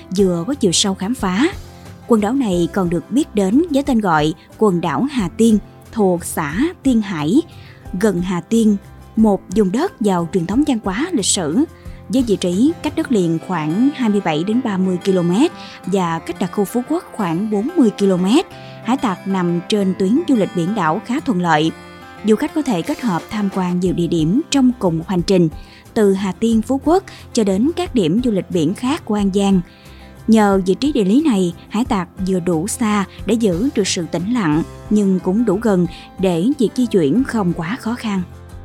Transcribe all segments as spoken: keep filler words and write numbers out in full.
vừa có chiều sâu khám phá. Quần đảo này còn được biết đến với tên gọi quần đảo Hà Tiên, thuộc xã Tiên Hải, gần Hà Tiên, một vùng đất giàu truyền thống văn hóa lịch sử. Với vị trí cách đất liền khoảng hai mươi bảy đến ba mươi ki lô mét và cách đặc khu Phú Quốc khoảng bốn mươi ki lô mét, Hải Tặc nằm trên tuyến du lịch biển đảo khá thuận lợi. Du khách có thể kết hợp tham quan nhiều địa điểm trong cùng một hành trình, từ Hà Tiên, Phú Quốc cho đến các điểm du lịch biển khác của An Giang. Nhờ vị trí địa lý này, Hải Tặc vừa đủ xa để giữ được sự tĩnh lặng, nhưng cũng đủ gần để việc di chuyển không quá khó khăn.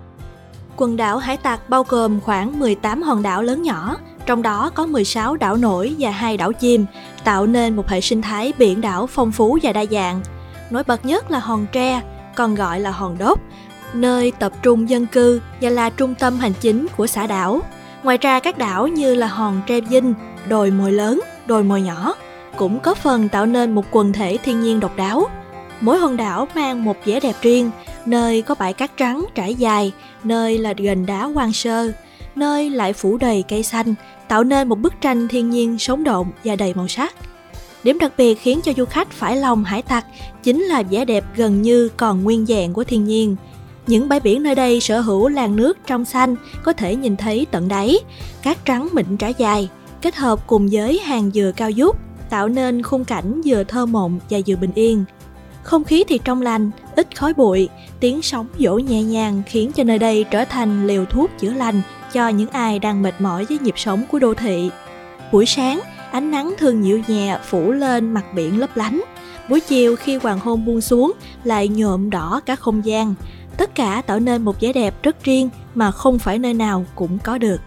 Quần đảo Hải Tặc bao gồm khoảng mười tám hòn đảo lớn nhỏ, trong đó có mười sáu đảo nổi và hai đảo chìm, tạo nên một hệ sinh thái biển đảo phong phú và đa dạng. Nổi bật nhất là hòn Tre, còn gọi là hòn Đốc, nơi tập trung dân cư và là trung tâm hành chính của xã đảo. Ngoài ra các đảo như là hòn Tre Vinh, đồi Mồi Lớn, đồi Mồi Nhỏ cũng có phần tạo nên một quần thể thiên nhiên độc đáo. Mỗi hòn đảo mang một vẻ đẹp riêng, nơi có bãi cát trắng trải dài, nơi là gành đá hoang sơ, nơi lại phủ đầy cây xanh, tạo nên một bức tranh thiên nhiên sống động và đầy màu sắc. Điểm đặc biệt khiến cho du khách phải lòng Hải Tặc chính là vẻ đẹp gần như còn nguyên vẹn của thiên nhiên. Những bãi biển nơi đây sở hữu làn nước trong xanh, có thể nhìn thấy tận đáy, cát trắng mịn trải dài, kết hợp cùng với hàng dừa cao vút, tạo nên khung cảnh vừa thơ mộng và vừa bình yên. Không khí thì trong lành, ít khói bụi, tiếng sóng vỗ nhẹ nhàng khiến cho nơi đây trở thành liều thuốc chữa lành cho những ai đang mệt mỏi với nhịp sống của đô thị. Buổi sáng, ánh nắng thường dịu nhẹ phủ lên mặt biển lấp lánh. Buổi chiều khi hoàng hôn buông xuống lại nhuộm đỏ cả không gian. Tất cả tạo nên một vẻ đẹp rất riêng mà không phải nơi nào cũng có được.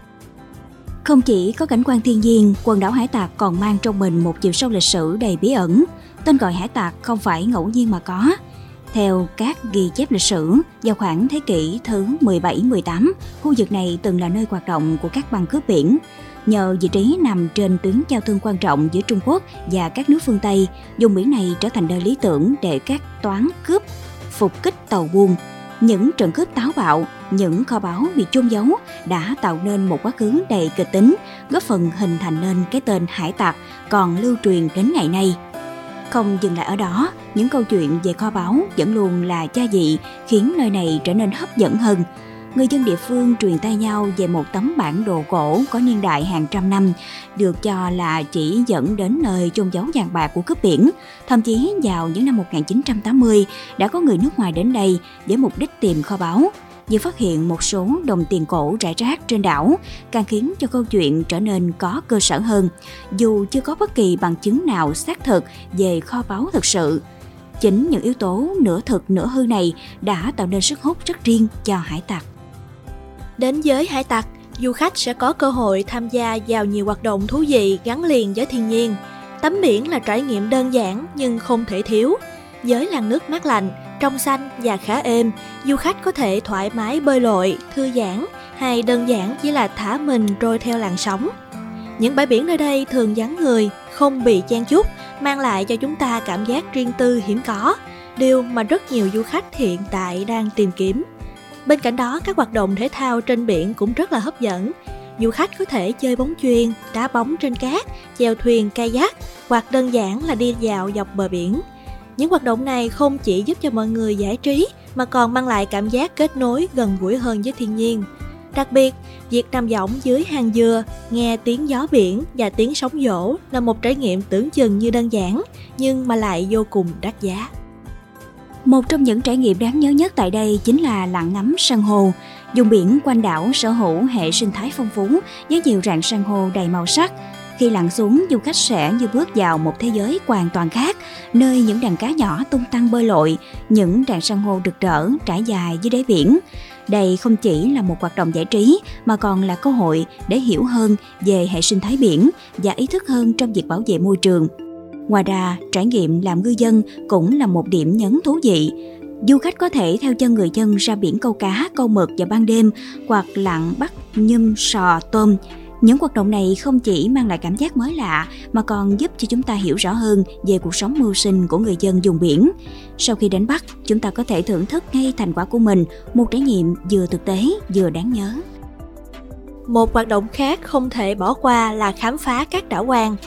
Không chỉ có cảnh quan thiên nhiên, quần đảo Hải Tặc còn mang trong mình một chiều sâu lịch sử đầy bí ẩn. Tên gọi Hải Tặc không phải ngẫu nhiên mà có. Theo các ghi chép lịch sử, vào khoảng thế kỷ thứ mười bảy mười tám, khu vực này từng là nơi hoạt động của các băng cướp biển. Nhờ vị trí nằm trên tuyến giao thương quan trọng giữa Trung Quốc và các nước phương Tây, vùng biển này trở thành nơi lý tưởng để các toán cướp phục kích tàu buôn. Những trận cướp táo bạo, những kho báu bị chôn giấu đã tạo nên một quá khứ đầy kịch tính, góp phần hình thành nên cái tên Hải Tặc còn lưu truyền đến ngày nay. Không dừng lại ở đó, những câu chuyện về kho báu vẫn luôn là gia vị khiến nơi này trở nên hấp dẫn hơn. Người dân địa phương truyền tai nhau về một tấm bản đồ cổ có niên đại hàng trăm năm, được cho là chỉ dẫn đến nơi chôn giấu vàng bạc của cướp biển. Thậm chí vào những năm một nghìn chín trăm tám mươi, đã có người nước ngoài đến đây với mục đích tìm kho báu. Vừa phát hiện một số đồng tiền cổ rải rác trên đảo, càng khiến cho câu chuyện trở nên có cơ sở hơn, dù chưa có bất kỳ bằng chứng nào xác thực về kho báu thực sự. Chính những yếu tố nửa thực nửa hư này đã tạo nên sức hút rất riêng cho Hải Tặc. Đến với Hải Tặc, du khách sẽ có cơ hội tham gia vào nhiều hoạt động thú vị gắn liền với thiên nhiên. Tắm biển là trải nghiệm đơn giản nhưng không thể thiếu. Với làn nước mát lạnh, trong xanh và khá êm, du khách có thể thoải mái bơi lội, thư giãn hay đơn giản chỉ là thả mình trôi theo làn sóng. Những bãi biển nơi đây thường vắng người, không bị chen chúc, mang lại cho chúng ta cảm giác riêng tư hiếm có, điều mà rất nhiều du khách hiện tại đang tìm kiếm. Bên cạnh đó, các hoạt động thể thao trên biển cũng rất là hấp dẫn. Du khách có thể chơi bóng chuyền, đá bóng trên cát, chèo thuyền kayak hoặc đơn giản là đi dạo dọc bờ biển. Những hoạt động này không chỉ giúp cho mọi người giải trí mà còn mang lại cảm giác kết nối gần gũi hơn với thiên nhiên. Đặc biệt, việc nằm võng dưới hàng dừa, nghe tiếng gió biển và tiếng sóng vỗ là một trải nghiệm tưởng chừng như đơn giản nhưng mà lại vô cùng đắt giá. Một trong những trải nghiệm đáng nhớ nhất tại đây chính là lặn ngắm san hô. Vùng biển quanh đảo sở hữu hệ sinh thái phong phú với nhiều rạn san hô đầy màu sắc. Khi lặn xuống, du khách sẽ như bước vào một thế giới hoàn toàn khác, nơi những đàn cá nhỏ tung tăng bơi lội, những rạn san hô rực rỡ trải dài dưới đáy biển. Đây không chỉ là một hoạt động giải trí mà còn là cơ hội để hiểu hơn về hệ sinh thái biển và ý thức hơn trong việc bảo vệ môi trường. Ngoài ra, trải nghiệm làm ngư dân cũng là một điểm nhấn thú vị. Du khách có thể theo chân người dân ra biển câu cá, câu mực vào ban đêm hoặc lặn bắt nhum, sò, tôm. Những hoạt động này không chỉ mang lại cảm giác mới lạ mà còn giúp cho chúng ta hiểu rõ hơn về cuộc sống mưu sinh của người dân vùng biển. Sau khi đánh bắt, chúng ta có thể thưởng thức ngay thành quả của mình, một trải nghiệm vừa thực tế vừa đáng nhớ. Một hoạt động khác không thể bỏ qua là khám phá các đảo hoang,